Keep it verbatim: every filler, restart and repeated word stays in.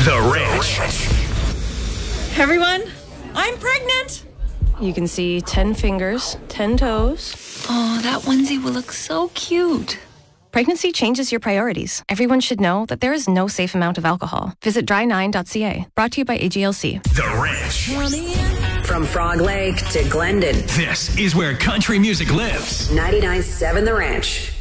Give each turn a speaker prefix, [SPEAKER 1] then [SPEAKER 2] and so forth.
[SPEAKER 1] The Ranch.
[SPEAKER 2] Everyone, I'm pregnant.
[SPEAKER 3] You can see ten fingers, ten toes.
[SPEAKER 4] Oh, that onesie will look so cute.
[SPEAKER 3] Pregnancy changes your priorities. Everyone should know that there is no safe amount of alcohol. Visit dry nine dot c a. Brought to you by A G L C.
[SPEAKER 1] The Ranch.
[SPEAKER 5] From Frog Lake to Glendon.
[SPEAKER 1] This is where country music lives.
[SPEAKER 5] ninety-nine point seven The Ranch.